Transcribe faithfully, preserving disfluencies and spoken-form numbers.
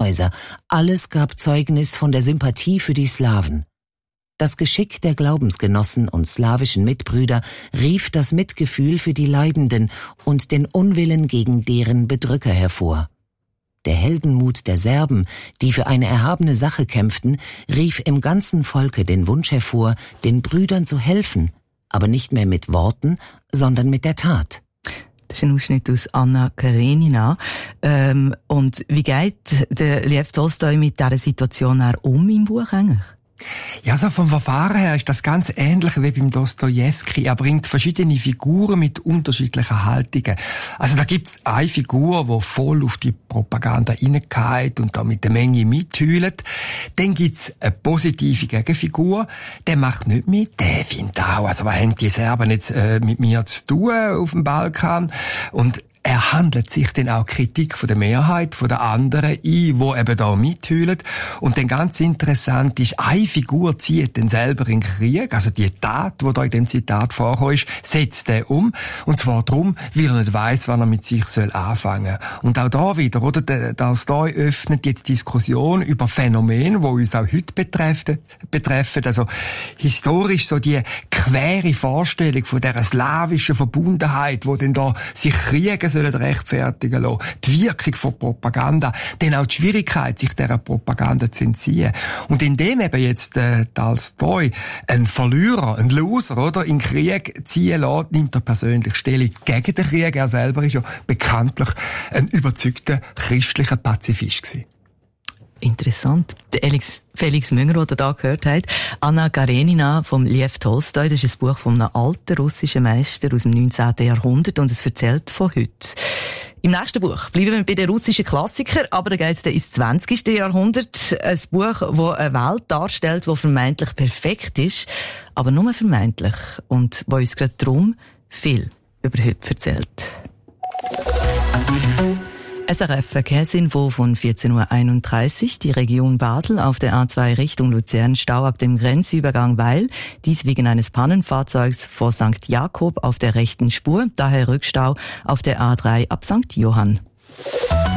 Wegweiser, alles gab Zeugnis von der Sympathie für die Slawen. Das Geschick der Glaubensgenossen und slawischen Mitbrüder rief das Mitgefühl für die Leidenden und den Unwillen gegen deren Bedrücker hervor. Der Heldenmut der Serben, die für eine erhabene Sache kämpften, rief im ganzen Volke den Wunsch hervor, den Brüdern zu helfen, aber nicht mehr mit Worten, sondern mit der Tat. Das ist ein Ausschnitt aus Anna Karenina. Ähm, und wie geht der Lew Tolstoi mit dieser Situation um im Buch eigentlich? Ja, so vom Verfahren her ist das ganz ähnlich wie beim Dostojewski. Er bringt verschiedene Figuren mit unterschiedlichen Haltungen. Also da gibt's eine Figur, die voll auf die Propaganda reingeht und da mit der Menge mithüllt. Dann gibt's eine positive Gegenfigur, der macht nicht mit, der findet auch, also was haben die Serben jetzt äh, mit mir zu tun auf dem Balkan? Und er handelt sich dann auch Kritik von der Mehrheit, von der anderen ein, die eben da mithüllen. Und dann ganz interessant ist, eine Figur zieht dann selber in den Krieg, also die Tat, die da in dem Zitat vorkommt, setzt er um. Und zwar darum, weil er nicht weiss, wann er mit sich soll anfangen soll. Und auch da wieder, oder? Der Tolstoi öffnet jetzt Diskussion über Phänomene, die uns auch heute betreffen. betreffen. Also historisch so die quere Vorstellung von dieser slawischen Verbundenheit, wo dann da sich Kriege sollen rechtfertigen lassen. Die Wirkung von Propaganda, dann auch die Schwierigkeit, sich dieser Propaganda zu entziehen. Und indem eben jetzt äh, Tolstoi ein Verlierer, ein Loser, oder, in den Krieg ziehen lässt, nimmt er persönlich Stellung gegen den Krieg. Er selber ist ja bekanntlich ein überzeugter christlicher Pazifist gewesen. Interessant. Der Felix, Felix Münger, den ihr da gehört habt. Anna Karenina vom Lew Tolstoi. Das ist ein Buch von einem alten russischen Meister aus dem neunzehnten Jahrhundert und es erzählt von heute. Im nächsten Buch bleiben wir bei den russischen Klassikern, aber da geht es dann ins zwanzigsten Jahrhundert. Ein Buch, das eine Welt darstellt, die vermeintlich perfekt ist, aber nur vermeintlich. Und wo uns gerade darum viel über heute erzählt. S R F Verkehrsinfo von vierzehn Uhr einunddreißig. Die Region Basel auf der A zwei Richtung Luzern Stau ab dem Grenzübergang Weil. Dies wegen eines Pannenfahrzeugs vor Sankt Jakob auf der rechten Spur. Daher Rückstau auf der A drei ab Sankt Johann.